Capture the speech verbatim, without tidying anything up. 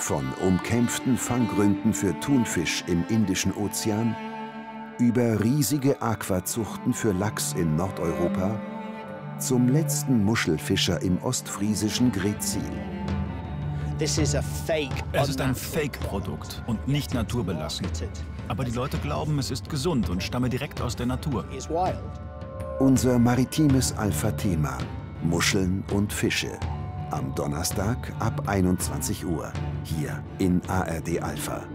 Von umkämpften Fanggründen für Thunfisch im Indischen Ozean über riesige Aquazuchten für Lachs in Nordeuropa zum letzten Muschelfischer im ostfriesischen Greetsiel. Es ist ein Fake-Produkt und nicht naturbelassen. Aber die Leute glauben, es ist gesund und stamme direkt aus der Natur. Unser maritimes Alpha-Thema: Muscheln und Fische. Am Donnerstag ab einundzwanzig Uhr, hier in A R D Alpha.